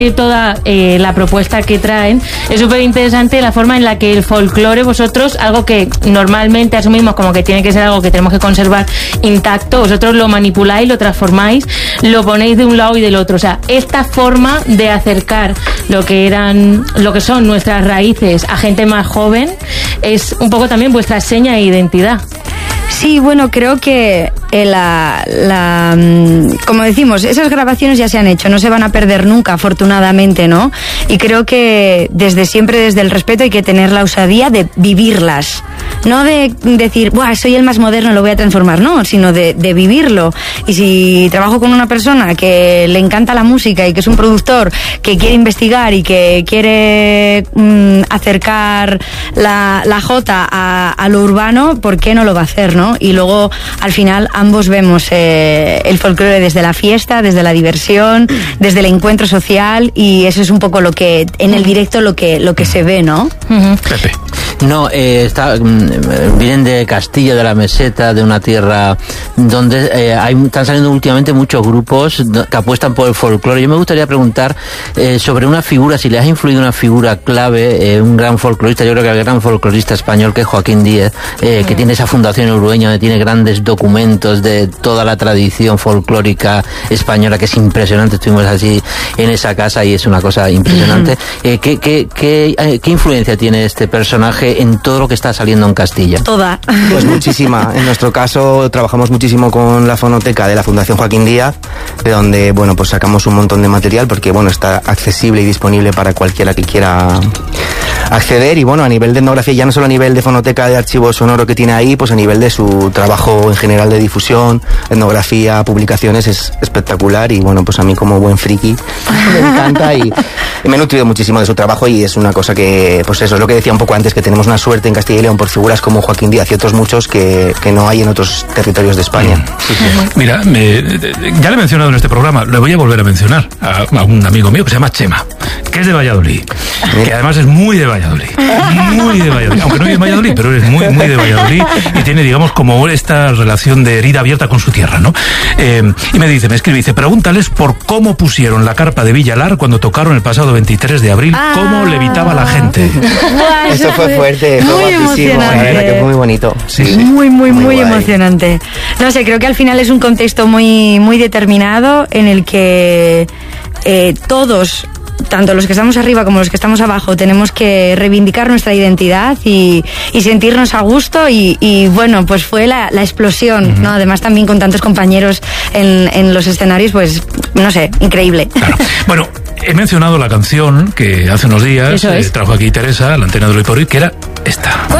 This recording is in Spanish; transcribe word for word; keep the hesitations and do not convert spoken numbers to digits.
toda eh, la propuesta que traen. Es súper interesante la forma en la que el folclore, vosotros, algo que normalmente asumimos como que tiene que ser algo que tenemos que conservar intacto, vosotros lo manipuláis, lo transformáis, lo ponéis de un lado y del otro. O sea, esta forma de acercar lo que eran, lo que son nuestras raíces a gente más joven es un poco también vuestra seña de identidad. Sí, bueno, creo que eh, la, la, como decimos, esas grabaciones ya se han hecho, no se van a perder nunca, afortunadamente, ¿no? Y creo que desde siempre, desde el respeto, hay que tener la osadía de vivirlas. No de decir, buah, soy el más moderno, lo voy a transformar, no, sino de, de vivirlo. Y si trabajo con una persona que le encanta la música y que es un productor que quiere investigar y que quiere mmm, acercar la, la jota a, a lo urbano, ¿por qué no lo va a hacer, no? Y luego, al final, ambos vemos eh, el folclore desde la fiesta, desde la diversión, desde el encuentro social, y eso es un poco lo que, en el directo, lo que, lo que se ve, ¿no? Uh-huh. Pepe. No, eh, está, vienen de Castilla, de la Meseta, de una tierra donde eh, hay, están saliendo últimamente muchos grupos que apuestan por el folclore. Yo me gustaría preguntar eh, sobre una figura, si le has influido una figura clave, eh, un gran folclorista, yo creo que el gran folclorista español, que es Joaquín Díez, eh, que tiene esa fundación en Urueña, donde tiene grandes documentos de toda la tradición folclórica española, que es impresionante. Estuvimos así en esa casa y es una cosa impresionante. Eh, ¿qué, qué, qué, eh, ¿Qué influencia tiene este personaje en todo lo que está saliendo en Castilla? Toda. Pues muchísima. En nuestro caso trabajamos muchísimo con la fonoteca de la Fundación Joaquín Díaz, de donde, bueno, pues sacamos un montón de material porque, bueno, está accesible y disponible para cualquiera que quiera acceder. Y bueno, a nivel de etnografía, ya no solo a nivel de fonoteca de archivo sonoro que tiene ahí, pues a nivel de su trabajo en general de difusión, etnografía, publicaciones, es espectacular. Y bueno, pues a mí como buen friki me encanta y, y me he nutrido muchísimo de su trabajo, y es una cosa que, pues eso es lo que decía un poco antes, que tenemos una suerte en Castilla y León por figuras como Joaquín Díaz y otros muchos que, que no hay en otros territorios de España. Mm. Sí, sí. Mira, me, ya le he mencionado en este programa, le voy a volver a mencionar a, a un amigo mío que se llama Chema, que es de Valladolid, ¿Eh? que además es muy de Valladolid, muy de Valladolid, aunque no vive en Valladolid, pero es muy, muy de Valladolid y tiene, digamos, como esta relación de herida abierta con su tierra, ¿no? Eh, y me dice, me escribe, dice, pregúntales por cómo pusieron la carpa de Villalar cuando tocaron el pasado veintitrés de abril, ah. cómo levitaba la gente. Eso fue fuerte, fue muy emocionante. La verdad que es muy bonito. Sí, sí. Muy, muy, muy, muy guay. emocionante. No sé, creo que al final es un contexto muy, muy determinado en el que eh, todos, tanto los que estamos arriba como los que estamos abajo, tenemos que reivindicar nuestra identidad y, y sentirnos a gusto y, y bueno, pues fue la, la explosión, uh-huh. ¿no? Además también con tantos compañeros en, en los escenarios, pues no sé, increíble. Claro. Bueno, he mencionado la canción que hace unos días eh, trajo aquí Teresa, la antena de Loy por Hoy, que era esta.